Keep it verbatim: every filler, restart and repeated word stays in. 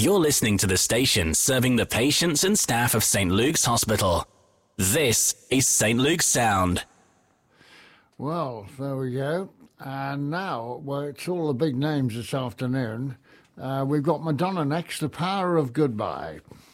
You're listening to the station serving the patients and staff of Saint Luke's Hospital. This is Saint Luke's Sound. Well, there we go. And now, well, it's all the big names this afternoon. Uh, we've got Madonna next, The Power of Goodbye.